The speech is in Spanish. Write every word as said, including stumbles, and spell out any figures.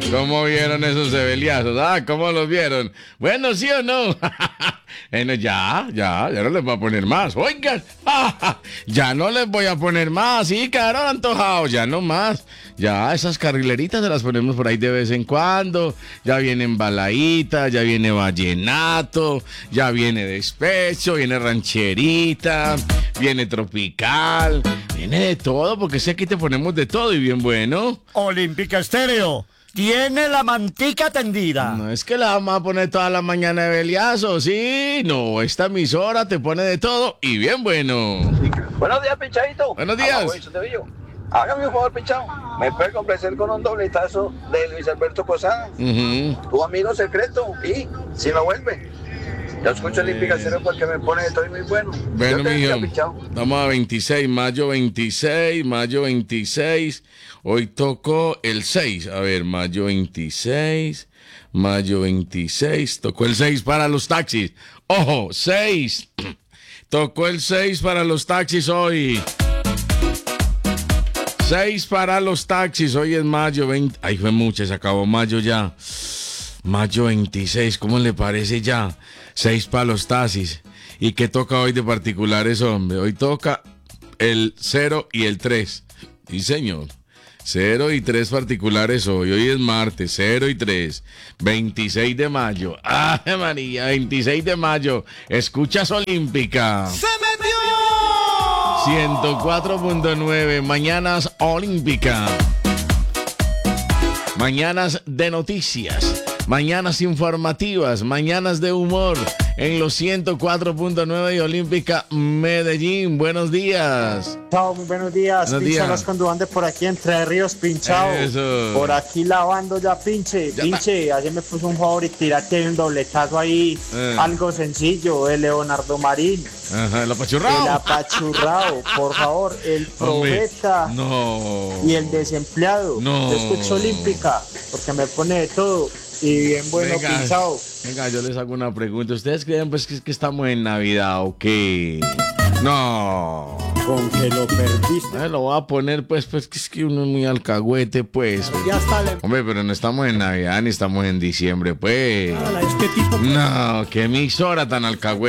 ¿Cómo vieron esos cebeliazos? Ah, ¿cómo los vieron? Bueno, ¿sí o no? Bueno, ya, ya, ya no les voy a poner más. Oigan, ya no les voy a poner más. Sí, quedaron antojados, ya no más. Ya esas carrileritas se las ponemos por ahí de vez en cuando. Ya viene embaladita, ya viene vallenato, ya viene despecho, viene rancherita, viene tropical, viene de todo, porque sé que te ponemos de todo y bien bueno. Olímpica Estéreo tiene la mantica tendida. No es que la vamos a poner toda la mañana de beliazo, sí, no, esta emisora te pone de todo y bien bueno. Buenos días, Pichadito. Buenos días. Hágame un favor, Pichado. ¿Me puede complacer con un dobletazo de Luis Alberto Posada? Uh-huh. Tu amigo secreto. Y si no vuelve. Yo escucho Olímpica Estéreo porque me pone de todo y muy bueno. Bueno, mijo, vamos a veintiséis, mayo veintiséis, mayo veintiséis. Hoy tocó el seis. A ver, mayo veintiséis, mayo veintiséis. Tocó el seis para los taxis. Ojo, seis. Tocó el seis para los taxis hoy. seis para los taxis. Hoy es mayo veinte. Ay, fue mucho, se acabó mayo ya. Mayo veintiséis, ¿cómo le parece ya? seis para los taxis. ¿Y qué toca hoy de particulares, hombre? Hoy toca el cero y el tres. Sí, señor. cero y tres particulares hoy. Hoy es martes, cero y tres. veintiséis de mayo. ¡Ay, María! veintiséis de mayo. Escuchas Olímpica. ¡Se metió! ciento cuatro punto nueve. Mañanas Olímpica. Mañanas de noticias. Mañanas informativas, mañanas de humor en los ciento cuatro punto nueve de Olímpica Medellín. Buenos días. Chao, muy buenos días. Buenos Pinche días. Las Conduan de por aquí, Entre Ríos, pinchado. Eso. Por aquí lavando ya, pinche. Ya pinche, así me puso un favor y tírate un dobletazo ahí. Eh. Algo sencillo, el Leonardo Marín. Ajá, el apachurrado. El apachurrado, por favor. El Hombre, probeta. no. Y el desempleado. No. Yo escucho Olímpica porque me pone de todo. Y bien bueno, Venga. pinchado. Venga, yo les hago una pregunta. ¿Ustedes creen pues que, que estamos en Navidad o qué? No. Con que lo perdiste. Me lo voy a poner pues, pues que es que uno es muy alcahuete pues. Ya está. Le... Hombre, pero no estamos en Navidad ni estamos en diciembre pues. Ala, este tipo. No, qué emisora tan alcahuete.